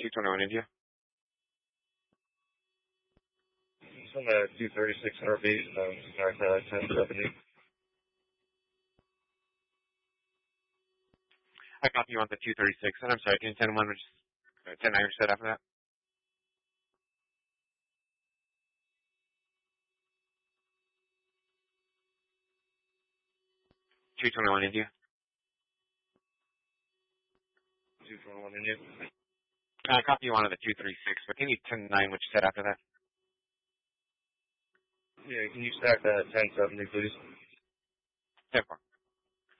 221 India. It's on the 236 heartbeat, exactly 1070. I copy you on the 236, and I'm sorry, can you 10-1, 10-9 set after that? $221 India. 221 India. I copy you on the 236, but can you 10-9, what you said after that? Yeah, can you stack that 1070, please? 10-4.